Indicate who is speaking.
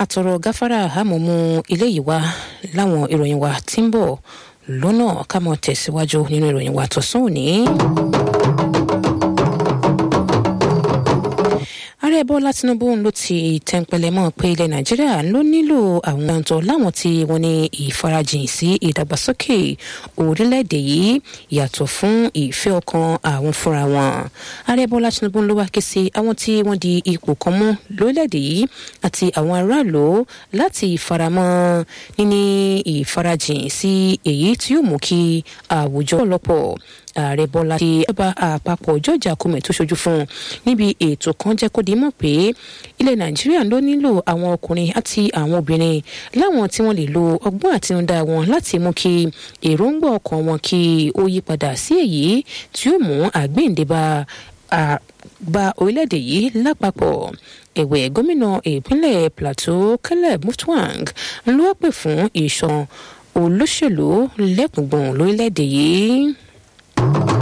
Speaker 1: àtọ̀rọ̀ gáfárà àmọ̀mú ilé yìí wá láwọn ìròyìn wa tí ń bọ̀ lọ́nà ká mọ̀ tẹ̀síwájú nínú ìròyìn wa tọ̀sán òní. ààrẹ bọ́lá tinubu ló ti tẹnpẹlẹ mọ́ pé ilẹ̀ nàìjíríà ló nílò àwọn ọ̀tọ̀ láwọn tí wọ́n ní ìfarajìn sí ìdàgbàsókè orílẹ̀-èdè yìí yàtọ̀ fún ìfẹ́ ọkàn àwọn fúnra wọn. ààrẹ bọ́lá tinubu ló wá ké sí àwọn tí wọ́n di ipò kan mú lórílẹ̀-èdè yìí àti àwọn aráàlú láti faramọ́ níní ìfarajìn sí èyí tí yóò mú kí àwùjọ lọ́pọ̀. ààrẹ bọ́lá ti ọba àpapọ̀ george akume tó ṣojú fún níbi ètò kan jẹ́ kó di mọ̀ pé ilẹ̀ nàìjíríà ló nílò àwọn ọkùnrin àti àwọn obìnrin láwọn tí wọ́n lè lo ọgbọ́n àtinúdá wọn láti mú kí èròǹgbà ọkàn wọn kí ó yí padà sí èyí tí ó mú àgbéǹde bá orílẹ̀-èdè yìí lápapọ̀. ẹ̀wẹ̀ gómìnà ìpínlẹ̀ plateau caleb mutwang ló wá pè fún ìṣọ̀kan olóṣèlú lẹ́kùngbọ̀n lórílẹ̀-èdè yìí.